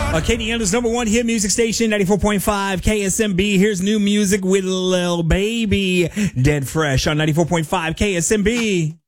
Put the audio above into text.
Acadiana's number one hit music station, 94.5 KSMB. Here's new music with Lil Baby, Dead Fresh on 94.5 KSMB.